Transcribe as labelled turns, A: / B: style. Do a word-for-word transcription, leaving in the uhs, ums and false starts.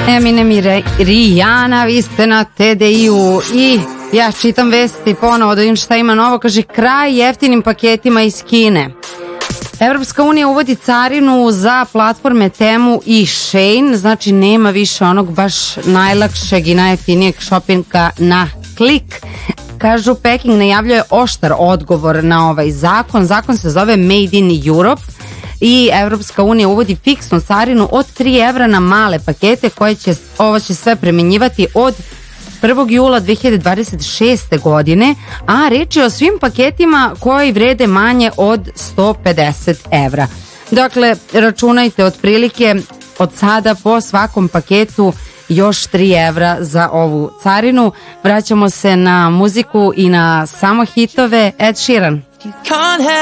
A: Eminem i Rihanna, vi ste na T D I-u i ja čitam vesti ponovo da vidim šta ima novo. Kaže, kraj jeftinim paketima iz Kine. Evropska unija uvodi carinu za platforme Temu i Shein, znači nema više onog baš najlakšeg i najjeftinijeg šopinga na klik. Kažu, Peking najavljuje oštar odgovor na ovaj zakon. Zakon se zove Made in Europe i Evropska unija uvodi fiksnu carinu od tri evra na male pakete koje će, ovo će sve primjenjivati od prvog jula dve hiljade dvadeset šeste. godine, a reč je o svim paketima koji vrede manje od sto pedeset evra. Dakle, računajte otprilike od sada po svakom paketu još tri evra za ovu carinu. Vraćamo se na muziku i na samo hitove. Ed Sheeran.